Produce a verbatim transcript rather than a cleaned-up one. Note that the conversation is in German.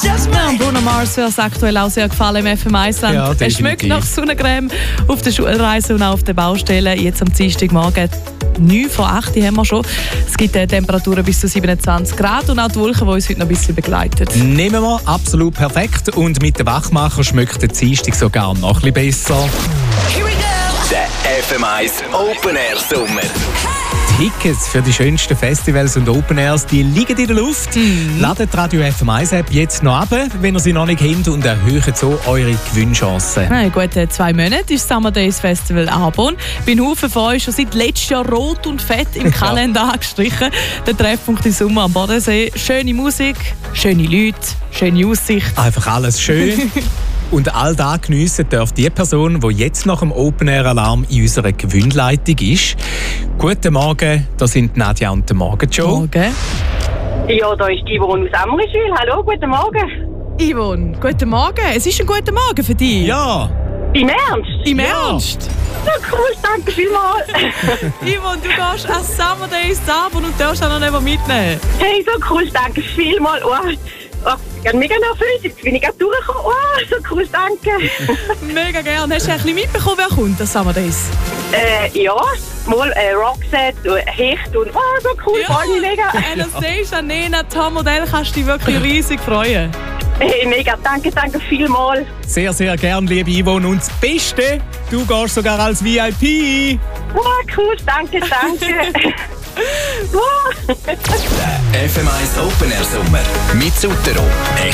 Ja, Bruno Mars hat aktuell auch sehr gefallen im F M eins-Land. Ja, es schmeckt nach Sonnencreme auf der Schulreise und auch auf den Baustellen. Jetzt am Dienstagmorgen neun vor acht haben wir schon. Es gibt äh, Temperaturen bis zu siebenundzwanzig Grad und auch die Wolken, die uns heute noch ein bisschen begleiten. Nehmen wir, absolut perfekt. Und mit dem Wachmacher schmeckt der Dienstag sogar noch ein bisschen besser. Here we go. Der F M eins Open Air Sommer. Tickets für die schönsten Festivals und Open Airs, die liegen in der Luft. Mhm. Ladet die Radio F M eins App jetzt noch ab, wenn ihr sie noch nicht kennt, und erhöht so eure Gewinnchancen. Ja, gut, zwei Monate ist das Summer Days Festival Arbon. Bei Haufen von euch schon seit letztes Jahr rot und fett im Kalender angestrichen. Der Treffpunkt im Sommer am Bodensee. Schöne Musik, schöne Leute, schöne Aussicht. Einfach alles schön. Und all das geniessen darf die Person, die jetzt nach dem Open-Air-Alarm in unserer Gewinnleitung ist. Guten Morgen, das sind Nadja und der Morgenshow. Morgen. Ja, da ist die Yvonne aus Amrischwil. Hallo, guten Morgen. Yvonne, guten Morgen. Es ist ein guter Morgen für dich. Ja. Im Ernst? Im Ja. Ernst? So cool, danke vielmals. Yvonne, du gehst an Summer Days Arbon und darfst auch noch nicht mitnehmen. Hey, so cool, danke vielmals. Oh, oh, ich bin mega nervös, jetzt bin ich gerade durchgekommen. Oh, so cool, danke. Mega gerne. Hast du ein bisschen mitbekommen, wer kommt an Summer Days? Äh, ja, mal äh, Roxette, Hecht und oh, so cool, Ja. freue mich mega. Anastasia, Nena, Tom Modell, kannst du dich wirklich riesig freuen. Hey, mega, danke, danke vielmals. Sehr, sehr gern, liebe Yvonne. Und das Beste, du gehst sogar als V I P. Oh, cool, danke, danke. Oh. F M eins Open Air Sommer mit Sutero.